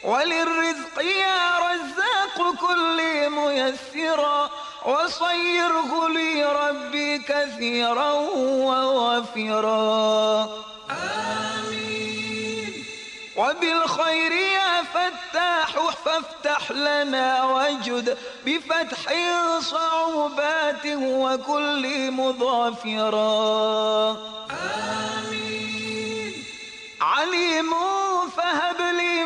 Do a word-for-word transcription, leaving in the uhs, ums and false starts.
وللرزق يا رزاق كل ميسرا وصيره لي ربي كثيرا ووافرا آمين. وبالخير يا فتاح فافتح لنا وجد بفتح صعوبات وكل مظافرا آمين. عليم فهب